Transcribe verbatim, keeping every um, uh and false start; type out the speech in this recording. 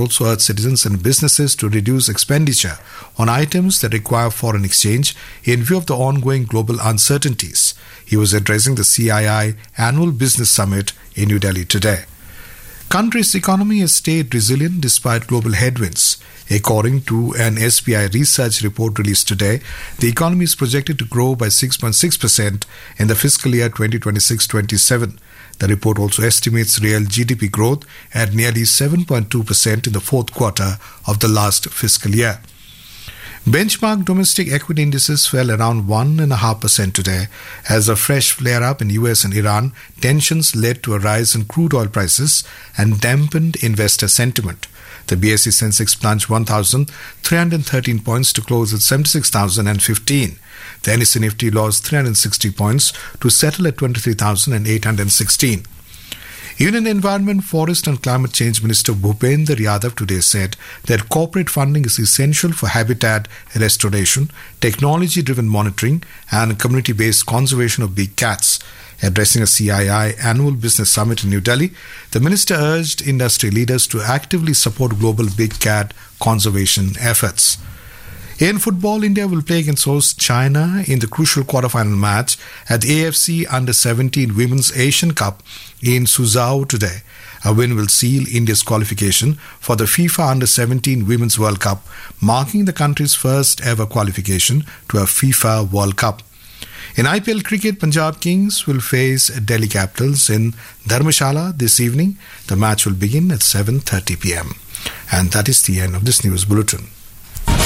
also urged citizens and businesses to reduce expenditure on items that require foreign exchange in view of the ongoing global uncertainties. He was addressing the C I I Annual Business Summit in New Delhi today. Country's economy has stayed resilient despite global headwinds. According to an S B I research report released today, the economy is projected to grow by six point six percent in the fiscal year twenty twenty-six twenty-seven. The report also estimates real G D P growth at nearly seven point two percent in the fourth quarter of the last fiscal year. Benchmark domestic equity indices fell around one point five percent today as a fresh flare-up in U S and Iran tensions led to a rise in crude oil prices and dampened investor sentiment. The B S E Sensex plunged one thousand three hundred thirteen points to close at seventy-six thousand fifteen. The N S E Nifty lost three hundred sixty points to settle at twenty-three thousand eight hundred sixteen. Union Environment, Forest and Climate Change Minister Bhupendra Yadav today said that corporate funding is essential for habitat restoration, technology-driven monitoring and community-based conservation of big cats. Addressing a C I I Annual Business Summit in New Delhi, the minister urged industry leaders to actively support global big cat conservation efforts. In football, India will play against host China in the crucial quarter-final match at the A F C Under seventeen Women's Asian Cup in Suzhou today. A win will seal India's qualification for the FIFA Under seventeen Women's World Cup, marking the country's first ever qualification to a FIFA World Cup. In I P L cricket, Punjab Kings will face Delhi Capitals in Dharmshala this evening. The match will begin at seven thirty p.m. And that is the end of this news bulletin.